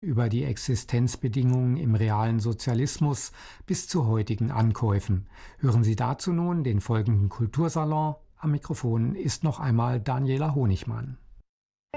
über die Existenzbedingungen im realen Sozialismus bis zu heutigen Ankäufen. Hören Sie dazu nun den folgenden Kultursalon. Am Mikrofon ist noch einmal Daniela Honigmann.